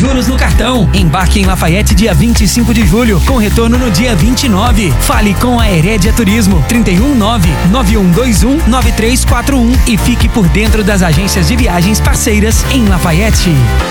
juros no cartão. Embarque em Lafayette dia 25 de julho, com retorno no dia 29. Fale com a Herédia Turismo, 319-9121-9341 e fique por dentro das agências de viagens parceiras em Lafayette.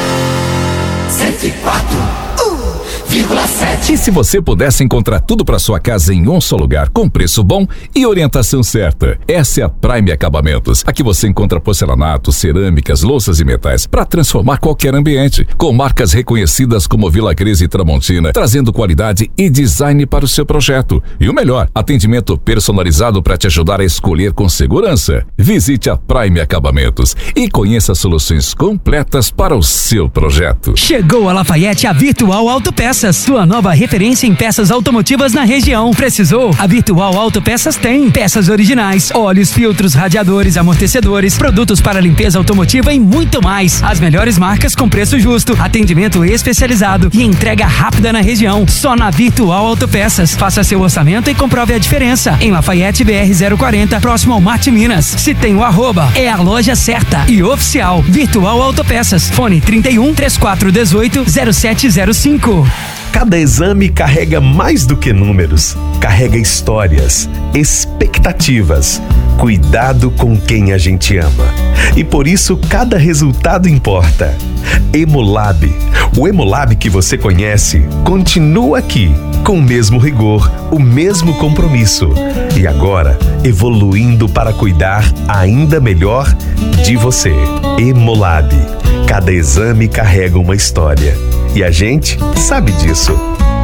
104,7. E se você pudesse encontrar tudo para sua casa em um só lugar, com preço bom e orientação certa? Essa é a Prime Acabamentos. Aqui você encontra porcelanato, cerâmicas, louças e metais para transformar qualquer ambiente, com marcas reconhecidas como Vila Cris e Tramontina, trazendo qualidade e design para o seu projeto. E o melhor, atendimento personalizado para te ajudar a escolher com segurança. Visite a Prime Acabamentos e conheça soluções completas para o seu projeto. Chegou a Lafayette a Virtual Autopeças, sua nova referência em peças automotivas na região. Precisou? A Virtual Autopeças tem peças originais, óleos, filtros, radiadores, amortecedores, produtos para limpeza automotiva e muito mais. As melhores marcas com preço justo, atendimento especializado e entrega rápida na região. Só na Virtual Autopeças. Faça seu orçamento e comprove a diferença. Em Lafayette BR 040, próximo ao Marte Minas. Se tem o arroba, é a loja certa e oficial. Virtual Autopeças. Fone 31-3418-0705. Cada exame carrega mais do que números, carrega histórias, expectativas, cuidado com quem a gente ama. E por isso cada resultado importa. Hemolab, o Hemolab que você conhece, continua aqui, com o mesmo rigor, o mesmo compromisso. E agora, evoluindo para cuidar ainda melhor de você. Hemolab, cada exame carrega uma história. E a gente sabe disso.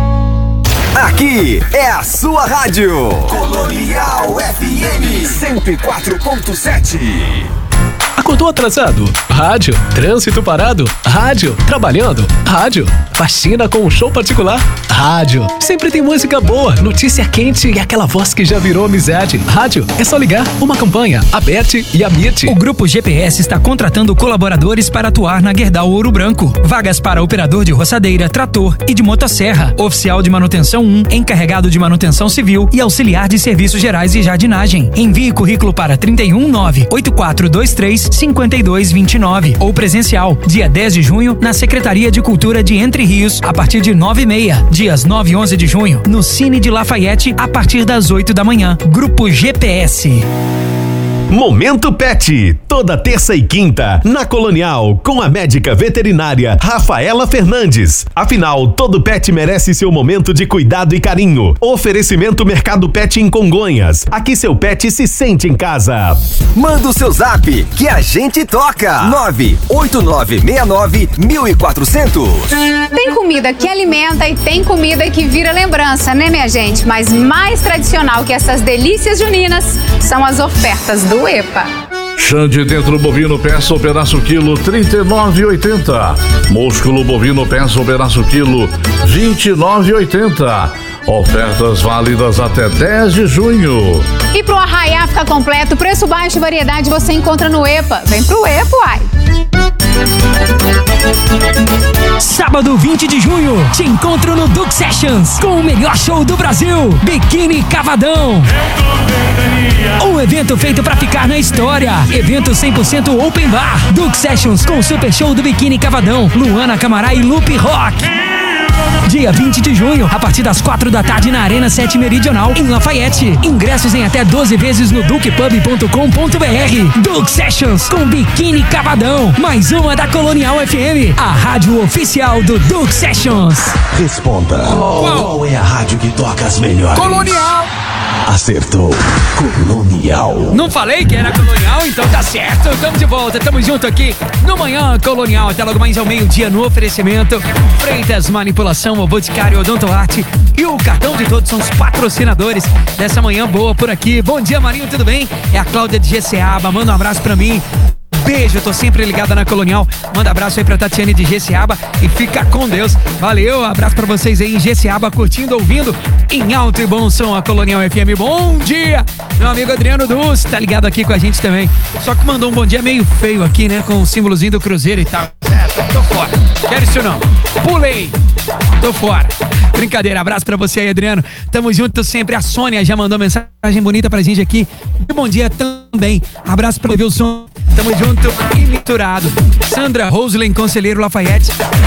Aqui é a sua rádio. Colonial FM 104,7. Acordou atrasado? Rádio. Trânsito parado? Rádio. Trabalhando? Rádio. Faxina com um show particular? Rádio. Sempre tem música boa, notícia quente e aquela voz que já virou amizade. Rádio. É só ligar. Uma campanha. A Bet e a MIT. O Grupo GPS está contratando colaboradores para atuar na Gerdau Ouro Branco. Vagas para operador de roçadeira, trator e de motosserra. Oficial de manutenção 1, encarregado de manutenção civil e auxiliar de serviços gerais e jardinagem. Envie currículo para 319-8423-5229 ou presencial, dia 10 de junho, na Secretaria de Cultura de Entre Rios, a partir de 9h30. Dias 9 e 11 de junho, no Cine de Lafayette, a partir das 8 da manhã. Grupo GPS. Momento Pet, toda terça e quinta, na Colonial, com a médica veterinária Rafaela Fernandes. Afinal, todo pet merece seu momento de cuidado e carinho. Oferecimento Mercado Pet em Congonhas. Aqui seu pet se sente em casa. Manda o seu zap que a gente toca. 98969-1400. Tem comida que alimenta e tem comida que vira lembrança, né, minha gente? Mas mais tradicional que essas delícias juninas são as ofertas do EPA. Xande dentro bovino peça ou pedaço quilo R$39,80. Músculo bovino peça ou pedaço quilo R$29,80. Ofertas válidas até 10 de junho. E pro arraiá ficar completo, preço baixo e variedade você encontra no EPA. Vem pro EPA, uai. Sábado 20 de junho, te encontro no Duke Sessions com o melhor show do Brasil, Biquíni Cavadão. Um evento feito pra ficar na história. Evento 100% open bar. Duke Sessions com o super show do Biquíni Cavadão, Luana Camará e Lupe Rock. Dia 20 de junho, a partir das 4 da tarde na Arena 7 Meridional, em Lafayette. Ingressos em até 12 vezes no dukepub.com.br. Duke Sessions com Biquíni Cavadão. Mais uma da Colonial FM, a rádio oficial do Duke Sessions. Responda. Qual é a rádio que toca as melhores? Colonial. Acertou. Colonial. Não falei que era Colonial, então tá certo. Tamo de volta, tamo junto aqui no Manhã Colonial. Até logo mais ao meio-dia no oferecimento Freitas Manipulação, o Boticário, Odontoarte e o Cartão de Todos são os patrocinadores dessa manhã boa por aqui. Bom dia, Marinho, tudo bem? É a Cláudia de Jeceaba, manda um abraço pra mim. Beijo, tô sempre ligada na Colonial. Manda abraço aí pra Tatiane de Jeceaba e fica com Deus. Valeu, abraço pra vocês aí em Jeceaba, curtindo, ouvindo em alto e bom som a Colonial FM. Bom dia, meu amigo Adriano Dulce, tá ligado aqui com a gente também. Só que mandou um bom dia meio feio aqui, né, com o símbolozinho do Cruzeiro e tal. Tô fora, quero isso não. Pulei, tô fora. Brincadeira, abraço pra você aí, Adriano. Tamo junto sempre. A Sônia já mandou mensagem bonita pra gente aqui. E bom dia também. Abraço pra Wilson. Tamo junto e misturado. Sandra Roslin, Conselheiro Lafayette.